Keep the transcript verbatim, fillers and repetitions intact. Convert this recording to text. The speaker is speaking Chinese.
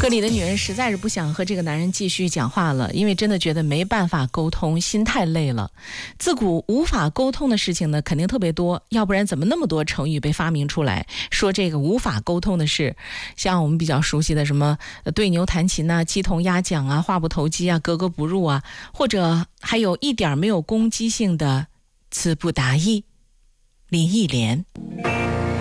歌里的女人实在是不想和这个男人继续讲话了，因为真的觉得没办法沟通，心太累了。自古无法沟通的事情呢，肯定特别多，要不然怎么那么多成语被发明出来，说这个无法沟通的事，像我们比较熟悉的什么对牛弹琴啊、鸡同鸭讲啊、话不投机啊、格格不入啊，或者还有一点没有攻击性的词不达意。林忆莲。